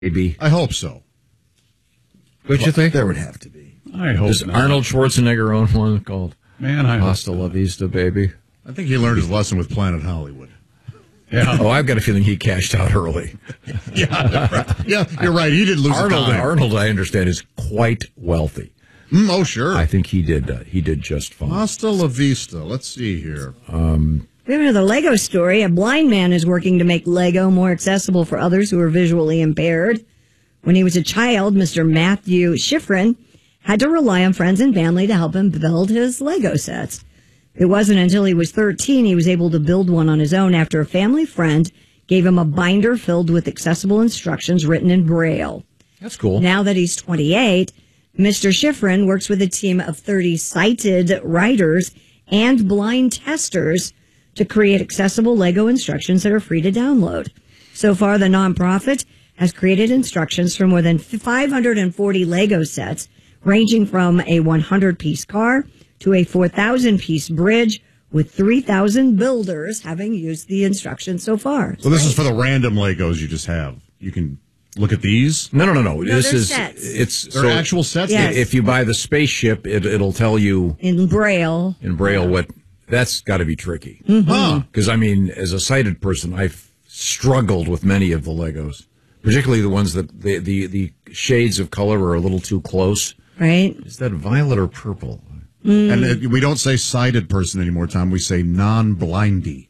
Maybe. I hope so. What you think? There would have to be. I hope Does not. Arnold Schwarzenegger own one called Man, I hope Hasta La Vista, baby? I think he learned his lesson with Planet Hollywood. Yeah. Oh, I've got a feeling he cashed out early. Yeah, you're right. He did lose a dime. Arnold, I understand, is quite wealthy. Oh, sure. I think he did just fine. Hasta La Vista. Let's see here. We have another Lego story. A blind man is working to make Lego more accessible for others who are visually impaired. When he was a child, Mr. Matthew Schifrin had to rely on friends and family to help him build his Lego sets. It wasn't until he was 13 he was able to build one on his own after a family friend gave him a binder filled with accessible instructions written in Braille. That's cool. Now that he's 28, Mr. Schifrin works with a team of 30 sighted writers and blind testers to create accessible Lego instructions that are free to download. So far, the nonprofit has created instructions for more than 540 Lego sets, ranging from a 100-piece car to a 4,000-piece bridge, with 3,000 builders having used the instructions so far. So this is for the random Legos you just have. You can look at these. No. This they're is sets. They're actual sets. Yes. If you buy the spaceship, it'll tell you In Braille. what. That's got to be tricky. Huh. Because I mean, as a sighted person, I've struggled with many of the Legos, particularly the ones that the shades of color are a little too close. Right? Is that violet or purple? And we don't say sighted person anymore, Tom. We say non-blindy.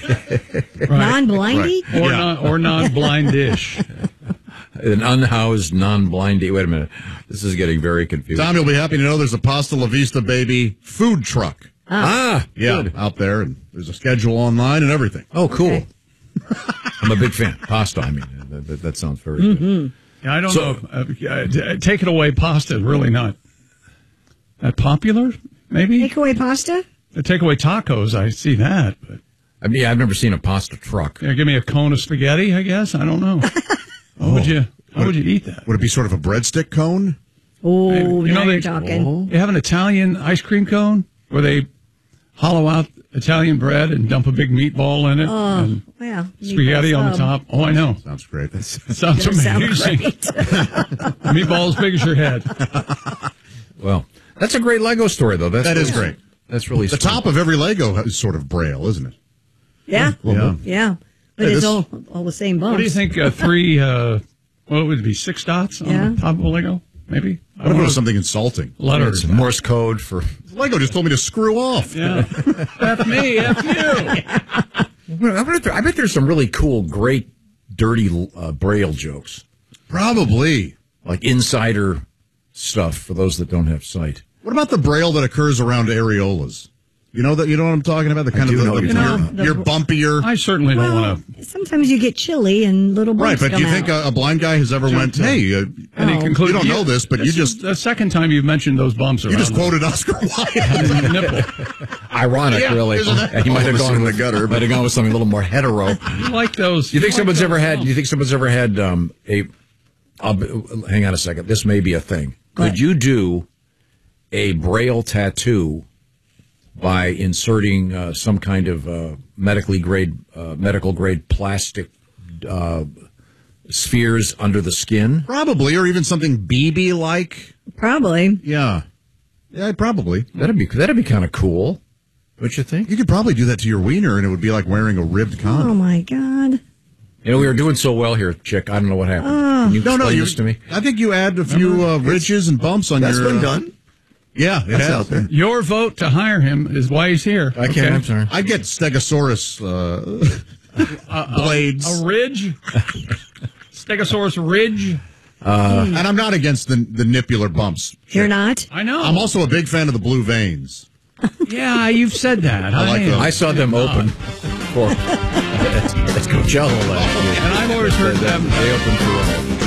Non-blindy? Right. Or non-blindish. An unhoused, non-blindy. Wait a minute. This is getting very confusing. Tom, you'll be happy to know there's a Pasta La Vista Baby food truck. Yeah, Good. Out there, and there's a schedule online and everything. Oh, cool. Okay. I'm a big fan. Pasta, I mean, that sounds very good. Yeah, I don't know. Take it away, pasta is really not that popular, maybe? Takeaway pasta? The takeaway tacos, I see that. But I mean, I've never seen a pasta truck. yeah, give me a cone of spaghetti, I guess. I don't know. How would you eat that? Would it be sort of a breadstick cone? Oh, Maybe. now you're talking. You have an Italian ice cream cone where they hollow out Italian bread and dump a big meatball in it and Well, spaghetti on the top. Oh, I know. Sounds great. It sounds Does sound amazing. great. Meatball as big as your head. Well, that's a great Lego story, though. That is great. That's really The top of every Lego is sort of Braille, isn't it? Yeah. Yeah. Yeah. But Hey, it's this- all the same bumps. What do you think? Three, what would it be? 6 dots on Yeah. the top of a Lego? Maybe? What if it was something insulting? Letters. It's Morse code for. Lego just told me to screw off. Yeah. F me, F you. I bet there's some really cool, great, dirty Braille jokes, Probably. like insider stuff for those that don't have sight. What about the Braille that occurs around areolas? You know what I'm talking about? The kind do of know what you're talking about. your bumpier. I certainly don't Well, want to. sometimes you get chilly and little Right, bumps but do come you think out. a blind guy has ever went, hey, Any Oh. conclusion? you don't know this, but you is just the second time you've mentioned those bumps around you just quoted Oscar Wilde. the nipple. Ironic, Yeah, really. isn't it? And he might have All of us gone in with the gutter, Might have gone with something a little more hetero. You like those? Do you think someone's ever had? bumps? Do you think someone's ever had hang on a second. This may be a thing. What? Could you do a Braille tattoo by inserting some kind of medical grade plastic spheres under the skin? Probably, or even something BB-like. Probably. Yeah, probably. That'd be kind of cool. Don't you think? You could probably do that to your wiener, and it would be like wearing a ribbed condom. Oh, my God. You know, we were doing so well here, Chick. I don't know what happened. Can you explain this to me? I think you add a few ridges and bumps on That's your. been done. Yeah, it That's has. out there. Your vote to hire him is why he's here. I can't. I'm sorry. I'd get Stegosaurus blades, A ridge? Stegosaurus ridge? and I'm not against the nippular bumps. You're not? I know. I'm also a big fan of the blue veins. Yeah, you've said that. I like those. I saw them open for at Coachella last year. And I've always heard them. They opened for.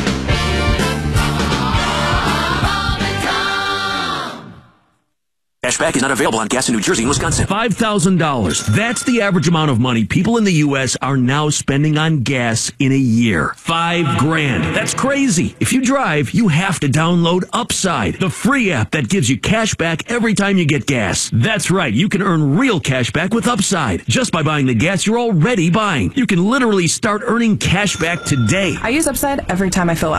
Cash back is not available on gas in New Jersey and Wisconsin. $5,000. That's the average amount of money people in the U.S. are now spending on gas in a year. $5,000. That's crazy. If you drive, you have to download Upside, the free app that gives you cash back every time you get gas. That's right. You can earn real cash back with Upside just by buying the gas you're already buying. You can literally start earning cash back today. I use Upside every time I fill up.